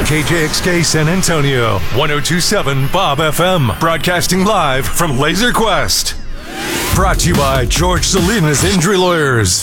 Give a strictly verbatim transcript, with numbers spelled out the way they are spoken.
K J X K San Antonio, one oh two point seven Bob F M, broadcasting live from Laser Quest. Brought to you by George Salinas Injury Lawyers.